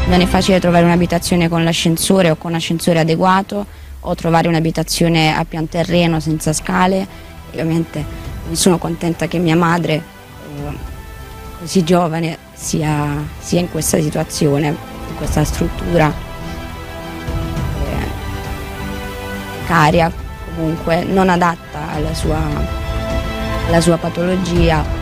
Non è facile trovare un'abitazione con l'ascensore o con ascensore adeguato, o trovare un'abitazione a pian terreno senza scale. Ovviamente non sono contenta che mia madre, così giovane, sia in questa situazione, in questa struttura precaria, comunque non adatta alla sua patologia.